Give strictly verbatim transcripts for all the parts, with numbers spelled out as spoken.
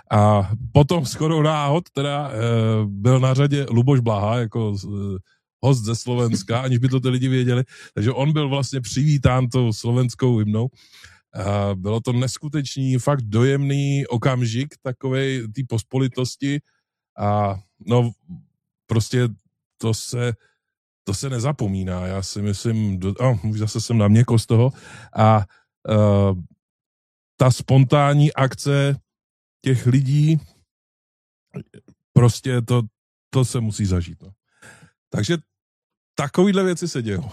A potom shodou náhod teda e, byl na řadě Luboš Blaha jako e, host ze Slovenska, aniž by to ty lidi věděli. Takže on byl vlastně přivítán tou slovenskou hymnou. A bylo to neskutečný, fakt dojemný okamžik takovej té pospolitosti a no prostě to se, to se nezapomíná. Já si myslím, do, oh, už zase jsem na měko z toho a uh, ta spontánní akce těch lidí, prostě to, to se musí zažít. No. Takže takovýhle věci se dějou.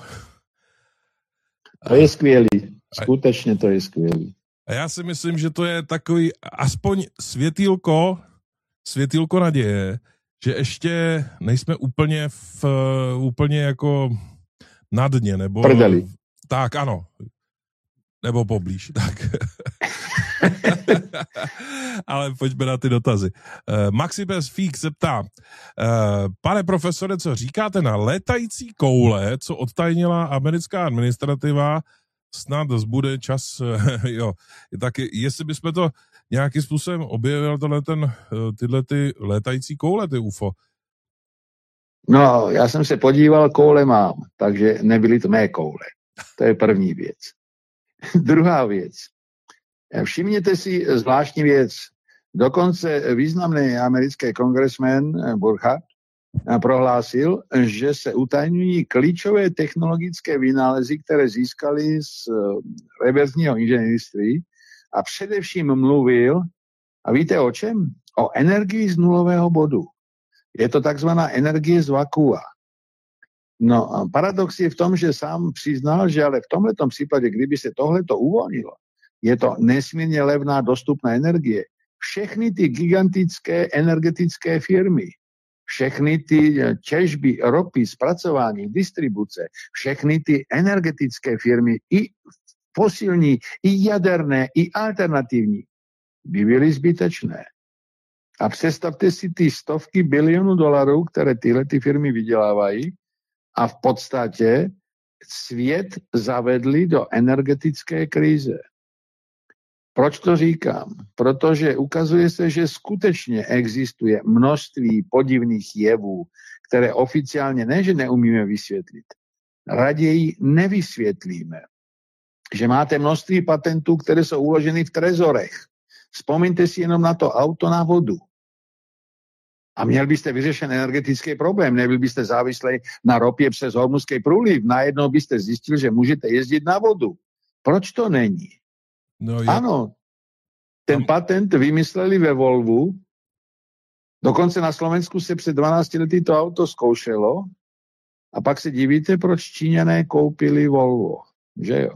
To je skvělý. Skutečně to je skvělý. A já si myslím, že to je takový aspoň světýlko, světýlko naděje, že ještě nejsme úplně v, úplně jako na dně, nebo... Prdeli. Tak, ano. Nebo poblíž, tak. Ale pojďme na ty dotazy. Uh, Maxibes Fík se ptá, uh, pane profesore, co říkáte na létající koule, co odtajnila americká administrativa, snad zbude čas, uh, jo. Tak jestli bychom to nějakým způsobem objevil tohle ten, uh, tyhle ty létající koule, ty U F O. No, já jsem se podíval, koule mám, takže nebyly to mé koule. To je první věc. Druhá věc. Všimněte si zvláštní věc. Dokonce významný americký kongresmen Burkhardt prohlásil, že se utajňují klíčové technologické vynálezy, které získali z reverzního inženýrství a především mluvil, a víte o čem? O energii z nulového bodu. Je to takzvaná energie z vakua. No a paradox je v tom, že sám přiznal, že ale v tomhletom případě, kdyby se tohleto uvolnilo, je to nesmírně levná dostupná energie. Všechny ty gigantické energetické firmy, všechny ty těžby ropy, zpracování, distribuce, všechny ty energetické firmy, i fosilní, i jaderné, i alternativní, by byly zbytečné. A představte si ty stovky bilionů dolarů, které tyhle ty firmy vydělávají, a v podstatě svět zavedli do energetické krize. Proč to říkám? Protože ukazuje se, že skutečně existuje množství podivných jevů, které oficiálně ne, že neumíme vysvětlit, raději nevysvětlíme. Že máte množství patentů, které jsou uloženy v trezorech. Vzpomeňte si jenom na to auto na vodu. A měl byste vyřešen energetický problém, nebyl byste závislý na ropě přes Hormuzský průliv. Najednou byste zjistil, že můžete jezdit na vodu. Proč to není? No, je... Ano, ten patent vymysleli ve Volvu, dokonce na Slovensku se před dvanácti lety to auto zkoušelo a pak se divíte, proč Číňané koupili Volvo, že jo?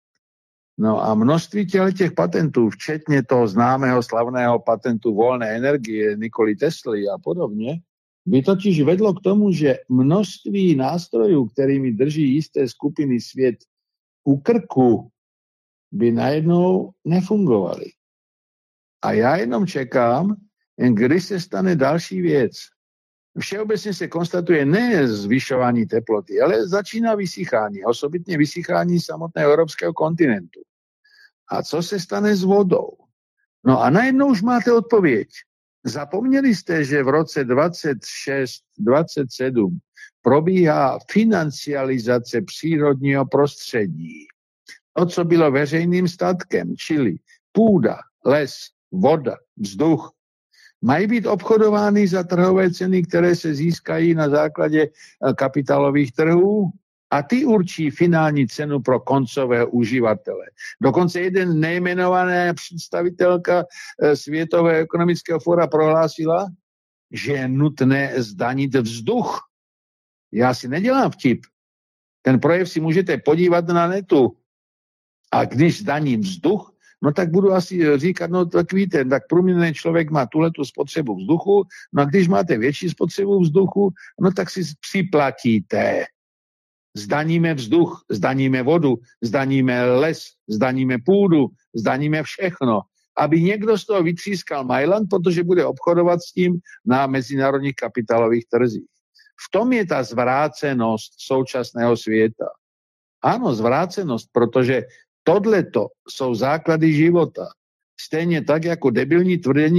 No a množství těch patentů, včetně toho známého slavného patentu volné energie Nikoli Tesly a podobně, by totiž vedlo k tomu, že množství nástrojů, kterými drží jisté skupiny svět u krku, by najednou nefungovaly. A já jenom čekám, kdy se stane další věc. Všeobecně se konstatuje ne zvyšování teploty, ale začíná vysychání, osobitně vysychání samotného evropského kontinentu. A co se stane s vodou? No a najednou už máte odpověď. Zapomněli jste, že v roce dvacet šest dvacet sedm probíhá financializace přírodního prostředí. To, co bylo veřejným statkem, čili půda, les, voda, vzduch, mají být obchodovány za trhové ceny, které se získají na základě kapitálových trhů a ty určí finální cenu pro koncového uživatele. Dokonce jeden nejmenovaná představitelka Světového ekonomického fóra prohlásila, že je nutné zdanit vzduch. Já si nedělám vtip. Ten projev si můžete podívat na netu. A když zdaním vzduch, no tak budu asi říkat, no tak víte, tak průměrný člověk má tuhletu spotřebu vzduchu, no a když máte větší spotřebu vzduchu, no tak si připlatíte. Zdaníme vzduch, zdaníme vodu, zdaníme les, zdaníme půdu, zdaníme všechno. Aby někdo z toho vytřískal Mailand, protože bude obchodovat s tím na mezinárodních kapitálových trzích. V tom je ta zvrácenost současného světa. Ano, zvrácenost, protože tohleto jsou základy života. Stejně tak, jako debilní tvrzení